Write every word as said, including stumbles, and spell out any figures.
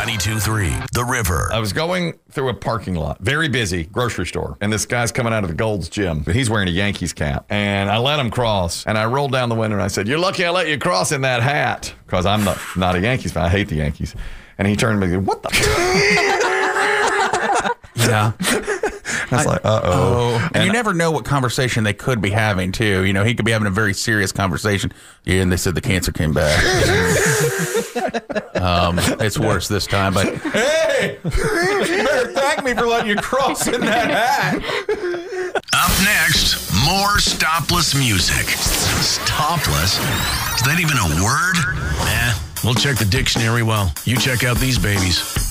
ninety-two point three, The River. I was going through a parking lot, very busy, grocery store, and this guy's coming out of the Gold's gym. He's wearing a Yankees cap, and I let him cross, and I rolled down the window, and I said, "You're lucky I let you cross in that hat," because I'm not, not a Yankees fan. I hate the Yankees. And he turned to me and said, "What the?" Yeah. I was like, uh-oh. Oh, and, And you never know what conversation they could be having, too. You know, he could be having a very serious conversation. Yeah, and they said the cancer came back. um, it's worse this time, but hey, you better thank me for letting you cross in that hat. Up next, more stopless music. Stopless? Is that even a word? Eh, we'll check the dictionary while you check out these babies.